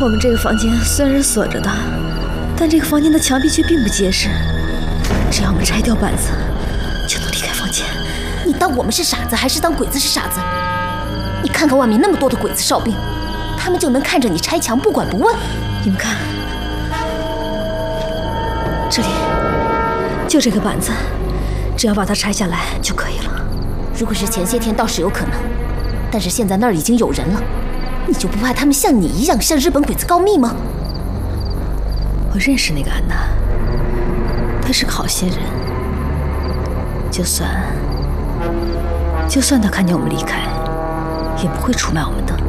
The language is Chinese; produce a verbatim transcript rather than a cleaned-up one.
我们这个房间虽然是锁着的，但这个房间的墙壁却并不结实。只要我们拆掉板子，就能离开房间。 你当我们是傻子，还是当鬼子是傻子？你看看外面那么多的鬼子哨兵，他们就能看着你拆墙不管不问？ 你们看，这里就这个板子，只要把它拆下来就可以了。 如果是前些天倒是有可能，但是现在那儿已经有人了，你就不怕他们像你一样向日本鬼子告密吗？ 我认识那个安娜，她是个好心人，就算就算她看见我们离开，也不会出卖我们的。